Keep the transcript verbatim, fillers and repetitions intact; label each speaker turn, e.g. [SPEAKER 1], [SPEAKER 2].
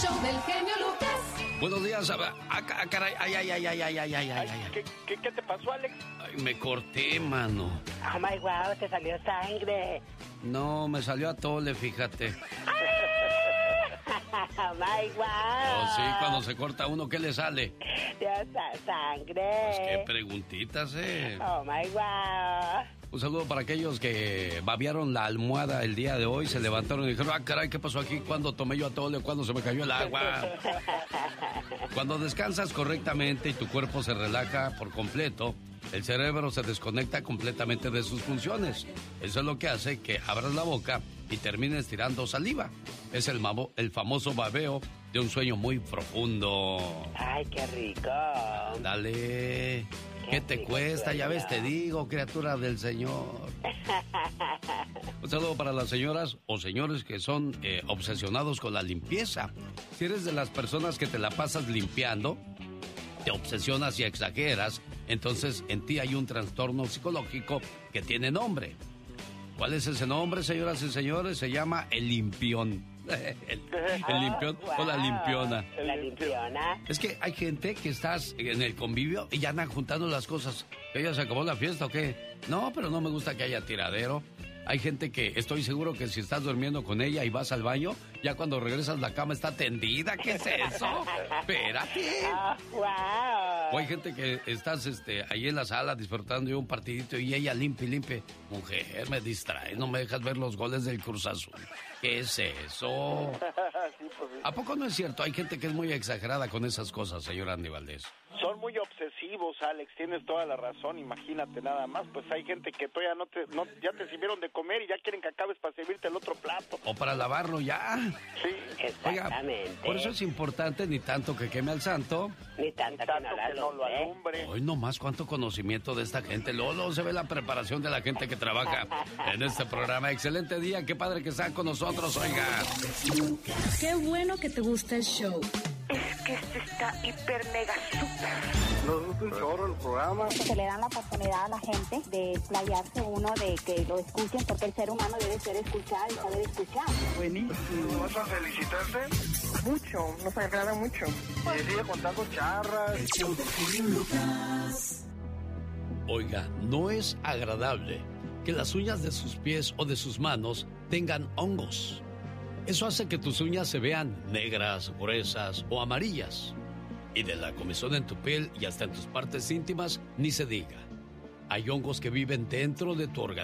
[SPEAKER 1] show del genio Lucas.
[SPEAKER 2] Buenos días. Ah, ah, caray. Ay, ay, ay, ay, ay, ay, ay, ay, ay.
[SPEAKER 3] ¿Qué, qué, ¿Qué te pasó, Alex?
[SPEAKER 2] Ay, me corté, mano.
[SPEAKER 4] Oh my wow, te salió sangre.
[SPEAKER 2] No, me salió a tole, fíjate.
[SPEAKER 4] Oh my wow.
[SPEAKER 2] Oh, sí, cuando se corta uno, ¿qué le sale?
[SPEAKER 4] Dios, sangre.
[SPEAKER 2] Pues qué preguntitas, eh.
[SPEAKER 4] Oh my wow.
[SPEAKER 2] Un saludo para aquellos que babearon la almohada el día de hoy, se levantaron y dijeron, ah, caray, ¿qué pasó aquí? ¿Cuándo tomé yo atole? ¿Cuándo se me cayó el agua? Cuando descansas correctamente y tu cuerpo se relaja por completo, el cerebro se desconecta completamente de sus funciones. Eso es lo que hace que abras la boca y termines tirando saliva. Es el, mamo, el famoso babeo de un sueño muy profundo.
[SPEAKER 4] Ay, qué rico.
[SPEAKER 2] Dale. ¿Qué te cuesta? Ya ves, te digo, criatura del Señor. Un saludo para las señoras o señores que son eh, obsesionados con la limpieza. Si eres de las personas que te la pasas limpiando, te obsesionas y exageras, entonces en ti hay un trastorno psicológico que tiene nombre. ¿Cuál es ese nombre, señoras y señores? Se llama el limpión. El, el limpión
[SPEAKER 4] oh, wow.
[SPEAKER 2] o la limpiona.
[SPEAKER 4] La limpiona.
[SPEAKER 2] Es que hay gente que estás en el convivio y ya andan juntando las cosas. ¿Ella se acabó la fiesta o qué? No, pero no me gusta que haya tiradero. Hay gente que estoy seguro que si estás durmiendo con ella y vas al baño, ya cuando regresas la cama está tendida. ¿Qué es eso? Espérate.
[SPEAKER 4] Oh, wow.
[SPEAKER 2] O hay gente que estás este, ahí en la sala disfrutando de un partidito y ella limpia y limpia. Mujer, me distrae, no me dejas ver los goles del Cruz Azul. ¿Qué es eso?
[SPEAKER 3] Sí, pues, sí.
[SPEAKER 2] ¿A poco no es cierto? Hay gente que es muy exagerada con esas cosas, señor Andy Valdés.
[SPEAKER 3] Son muy obsesivos, Alex, tienes toda la razón, imagínate nada más, pues hay gente que todavía no te, no, ya te sirvieron de comer y ya quieren que acabes para servirte el otro plato.
[SPEAKER 2] O para lavarlo ya.
[SPEAKER 3] Sí.
[SPEAKER 4] Exactamente.
[SPEAKER 2] Oiga, por eso es importante ni tanto que queme al santo.
[SPEAKER 4] Ni tanto,
[SPEAKER 3] Tanto
[SPEAKER 4] que no,
[SPEAKER 3] que no lo alumbre.
[SPEAKER 2] Hoy nomás cuánto conocimiento de esta gente. Lolo, se ve la preparación de la gente que trabaja en este programa. Excelente día, qué padre que están con nosotros, oiga.
[SPEAKER 1] Qué bueno que te gusta el show.
[SPEAKER 4] Es que este está hiper mega super.
[SPEAKER 3] Nos gusta un chorro el programa.
[SPEAKER 5] Se le dan la oportunidad a la gente de explayarse uno, de que lo escuchen, porque el ser humano debe ser escuchado y saber escuchar.
[SPEAKER 3] Buenísimo. ¿Vas a felicitarte?
[SPEAKER 5] Mucho, nos agrada mucho.
[SPEAKER 3] Y sigue contando charras.
[SPEAKER 2] Oiga, no es agradable que las uñas de sus pies o de sus manos tengan hongos. Eso hace que tus uñas se vean negras, gruesas o amarillas. Y de la comezón en tu piel y hasta en tus partes íntimas, ni se diga. Hay hongos que viven dentro de tu organismo.